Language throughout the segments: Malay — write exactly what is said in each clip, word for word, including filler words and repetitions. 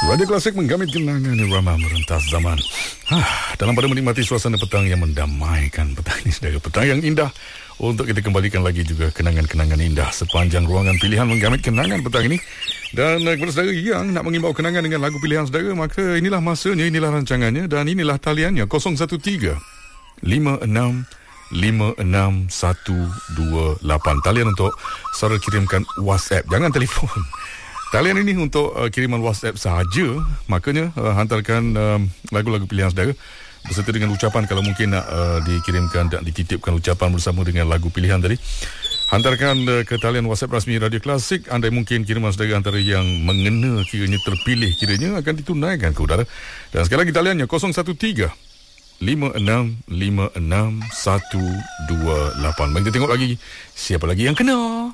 Radio Klasik menggamit kenangan irama merentas zaman. Hah, dalam pada menikmati suasana petang yang mendamaikan petang ini, saudara. Petang yang indah untuk kita kembalikan lagi juga kenangan-kenangan indah sepanjang ruangan pilihan menggamit kenangan petang ini. Dan uh, kepada saudara yang nak mengimbau kenangan dengan lagu pilihan saudara, maka inilah masanya, inilah rancangannya dan inilah taliannya kosong satu tiga lima enam lima enam satu dua lapan. Talian untuk saudara kirimkan WhatsApp, jangan telefon. Talian ini untuk uh, kiriman WhatsApp sahaja. Makanya uh, hantarkan uh, lagu-lagu pilihan saudara beserta dengan ucapan kalau mungkin nak uh, dikirimkan dan dititipkan ucapan bersama dengan lagu pilihan tadi. Hantarkan uh, ke talian WhatsApp rasmi Radio Klasik. Andai mungkin kiriman saudara antara yang mengena kiranya terpilih kiranya akan ditunaikan ke udara. Dan sekali lagi taliannya kosong satu tiga lima enam lima enam satu dua lapan. Mari kita tengok lagi siapa lagi yang kena.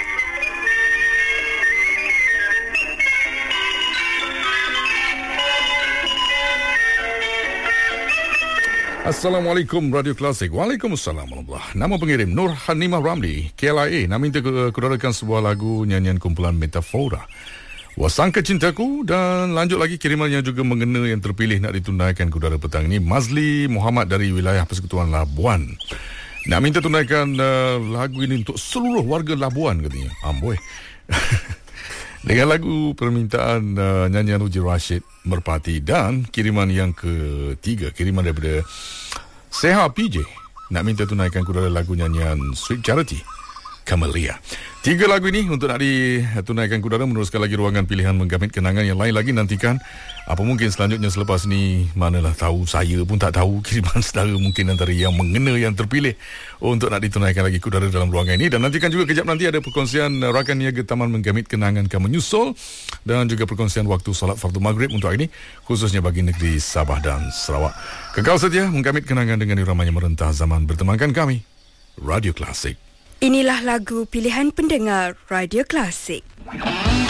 Assalamualaikum Radio Klasik. Waalaikumsalam warahmatullahi. Nama pengirim Nur Hanimah Ramli, K L I A. Nak minta keudarakan sebuah lagu nyanyian kumpulan Metafora, Wasangka Cintaku. Dan lanjut lagi kiriman yang juga mengena yang terpilih nak ditunaikan ke udara petang ini, Mazli Muhammad dari wilayah Persekutuan Labuan. Nak minta tunaikan uh, lagu ini untuk seluruh warga Labuan katanya. Amboi. Dengan lagu permintaan uh, nyanyian Uji Rashid Merpati. Dan kiriman yang ketiga, kiriman daripada Seha P J, nak minta tunaikan kudara lagu nyanyian Sweet Charity Camellia. Tiga lagu ini untuk nak ditunaikan kudara, meneruskan lagi ruangan pilihan menggamit kenangan. Yang lain lagi nantikan apa mungkin selanjutnya selepas ni, manalah tahu, saya pun tak tahu kiriman saudara mungkin antara yang mengena yang terpilih untuk nak ditunaikan lagi kudara dalam ruangan ini. Dan nantikan juga kejap nanti ada perkongsian rakan niaga Taman Menggamit Kenangan akan menyusul, dan juga perkongsian waktu solat fardu maghrib untuk hari ini khususnya bagi negeri Sabah dan Sarawak. Kekal setia menggamit kenangan dengan irama yang merentas zaman. Bertemankan kami Radio Klasik. Inilah lagu pilihan pendengar Radio Klasik.